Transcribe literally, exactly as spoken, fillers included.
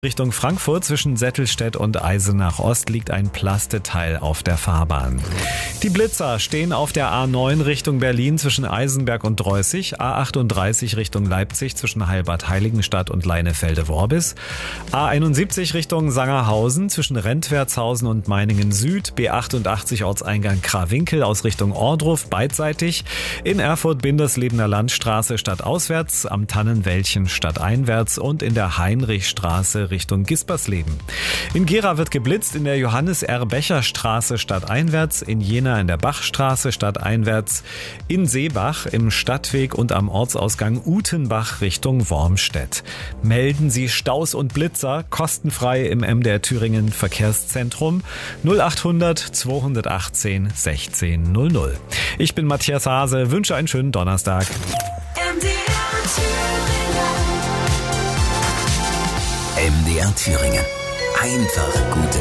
Richtung Frankfurt zwischen Settelstedt und Eisenach Ost liegt ein Plasteteil auf der Fahrbahn. Die Blitzer stehen auf der A neun Richtung Berlin zwischen Eisenberg und Dreußig, A achtunddreißig Richtung Leipzig zwischen Heilbad-Heiligenstadt und Leinefelde-Worbis, A einundsiebzig Richtung Sangerhausen zwischen Rentwertshausen und Meiningen Süd, B achtundachtzig Ortseingang Krawinkel aus Richtung Ohrdruf beidseitig, in Erfurt Binderslebener Landstraße stadtauswärts, am Tannenwäldchen stadteinwärts und in der Heinrichstraße Richtung Gispersleben. In Gera wird geblitzt in der Johannes-R-Becher-Straße stadteinwärts, in Jena in der Bachstraße stadteinwärts, in Seebach im Stadtweg und am Ortsausgang Utenbach Richtung Wormstedt. Melden Sie Staus und Blitzer kostenfrei im M D R Thüringen Verkehrszentrum null achthundert zweihundertachtzehn sechzehn null null. Ich bin Matthias Hase, wünsche einen schönen Donnerstag. M D R Thüringen. M D R Thüringen. Einfach gute